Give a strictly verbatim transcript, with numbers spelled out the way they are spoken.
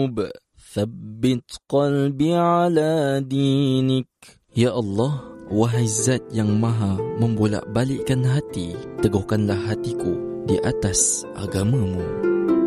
الذنوب ثبت قلبي على دينك. Ya Allah, wahai Zat yang maha membolak-balikkan hati, teguhkanlah hatiku di atas agamamu.